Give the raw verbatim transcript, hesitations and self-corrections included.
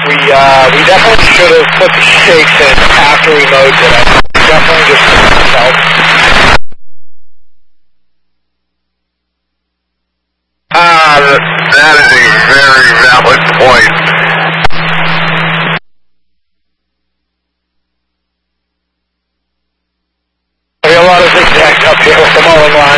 We, uh, we definitely should have put the shakes in after we mowed today. We definitely just put ourselves. Ah, uh, that is a very valid point. We have a lot of zigzags up here with the mowing line.